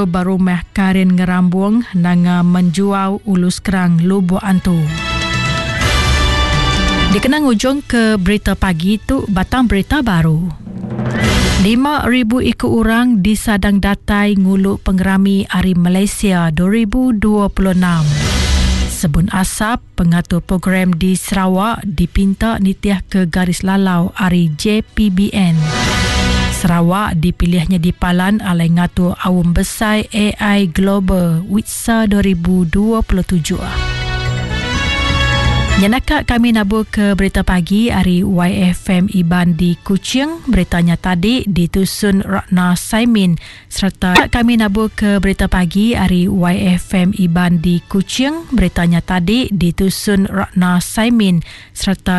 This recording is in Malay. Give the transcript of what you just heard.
pebarumah Karin Ngerambung nanga menjual ulus kerang Lubuk Antu. Dikenang ujung ke berita pagi tu batang berita baru. 5,000 ikut orang disadang datai nguluk pengerami Hari Malaysia 2026. Sebun asap, pengatur program di Sarawak dipinta nitiah ke garis lalau Hari JPBN. Sarawak dipilihnya di palan alai ngatur awam besar AI Global WITSA 2027. Nyanakak kami nabur ke berita pagi hari YFM Iban di Kuching. Beritanya tadi ditusun Ratna Saimin serta kami nabur ke berita pagi hari YFM Iban di Kuching. Beritanya tadi ditusun Ratna Saimin serta